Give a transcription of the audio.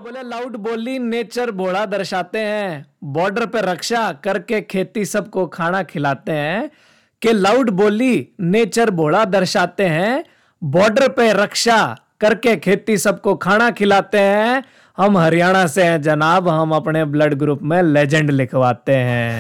बोले लाउड बोली नेचर भोला दर्शाते हैं, बॉर्डर पे रक्षा करके खेती सबको खाना खिलाते हैं। कि लाउड बोली नेचर भोला दर्शाते हैं, बॉर्डर पे रक्षा करके खेती सबको खाना खिलाते हैं। हम हरियाणा से हैं जनाब, हम अपने ब्लड ग्रुप में लेजेंड लिखवाते हैं।